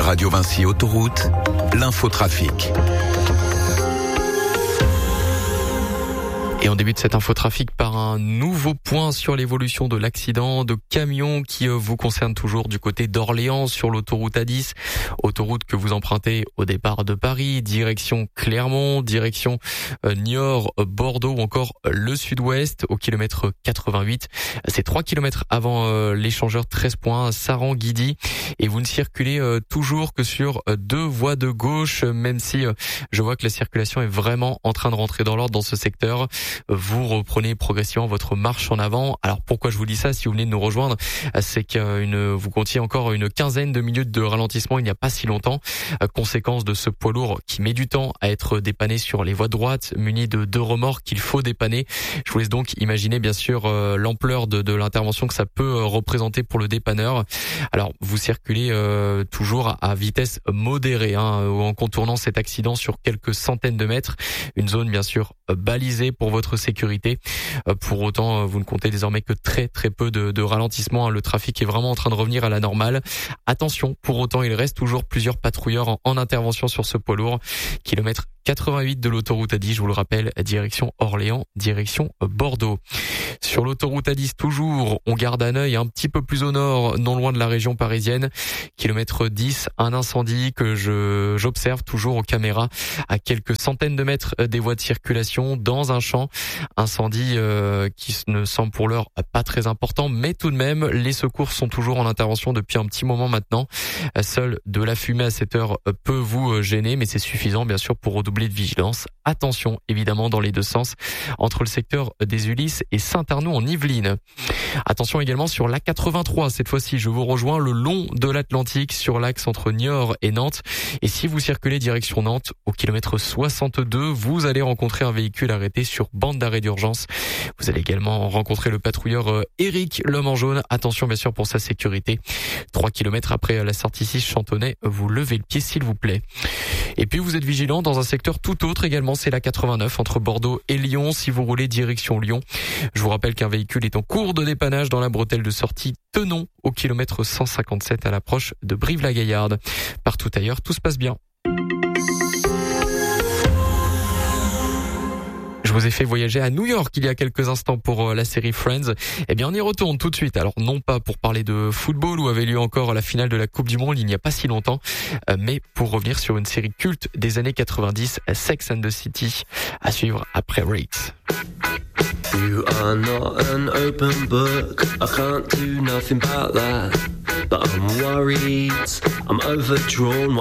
Radio Vinci Autoroute, l'infotrafic. Et on débute cet infotrafic par un nouveau point sur l'évolution de l'accident de camion qui vous concerne toujours du côté d'Orléans sur l'autoroute A10. Autoroute que vous empruntez au départ de Paris, direction Clermont, direction Niort, Bordeaux ou encore le sud-ouest au kilomètre 88. C'est 3 kilomètres avant l'échangeur 13 points, Saran-Guidy. Et vous ne circulez toujours que sur deux voies de gauche, même si je vois que la circulation est vraiment en train de rentrer dans l'ordre dans ce secteur. Vous reprenez progressivement votre marche en avant. Alors pourquoi je vous dis ça si vous venez de nous rejoindre, c'est que vous comptiez encore une quinzaine de minutes de ralentissement il n'y a pas si longtemps. Conséquence de ce poids lourd qui met du temps à être dépanné sur les voies droites, muni de deux remorques qu'il faut dépanner. Je vous laisse donc imaginer bien sûr l'ampleur de l'intervention que ça peut représenter pour le dépanneur. Alors vous circulez toujours à vitesse modérée en contournant cet accident sur quelques centaines de mètres. Une zone bien sûr balisée pour votre sécurité. Pour autant, vous ne comptez désormais que très peu de ralentissement. Le trafic est vraiment en train de revenir à la normale. Attention, pour autant, il reste toujours plusieurs patrouilleurs en intervention sur ce poids lourd. Kilomètre 88 de l'autoroute A10, je vous le rappelle, direction Orléans, direction Bordeaux. Sur l'autoroute A10 toujours, on garde un œil un petit peu plus au nord, non loin de la région parisienne. Kilomètre 10, un incendie que j'observe toujours aux caméras à quelques centaines de mètres des voies de circulation dans un champ. Incendie qui ne semble pour l'heure pas très important, mais tout de même, les secours sont toujours en intervention depuis un petit moment maintenant. Seule de la fumée à cette heure peut vous gêner, mais c'est suffisant bien sûr pour redoubler de vigilance. Attention évidemment dans les deux sens entre le secteur des Ulysses et Saint-Arnoux en Yvelines. Attention également sur l'A83, cette fois-ci je vous rejoins le long de l'Atlantique sur l'axe entre Niort et Nantes. Et si vous circulez direction Nantes au kilomètre 62, vous allez rencontrer un véhicule arrêté sur bande d'arrêt d'urgence. Vous allez également rencontrer le patrouilleur Eric, l'homme en jaune. Attention bien sûr pour sa sécurité. 3 kilomètres après la sortie 6 Chantonnay, vous levez le pied s'il vous plaît. Et puis vous êtes vigilant dans un secteur tout autre également, c'est la 89 entre Bordeaux et Lyon si vous roulez direction Lyon. Je vous rappelle qu'un véhicule est en cours de dépannage dans la bretelle de sortie Tenon au kilomètre 157 à l'approche de Brive-la-Gaillarde. Partout ailleurs, tout se passe bien. Je vous ai fait voyager à New York il y a quelques instants pour la série Friends. Eh bien, on y retourne tout de suite. Alors, non pas pour parler de football où avait lieu encore la finale de la Coupe du Monde il n'y a pas si longtemps, mais pour revenir sur une série culte des années 90, Sex and the City, à suivre après Rakes. You are not an open book, I can't do nothing about that, but I'm worried, I'm overdrawn.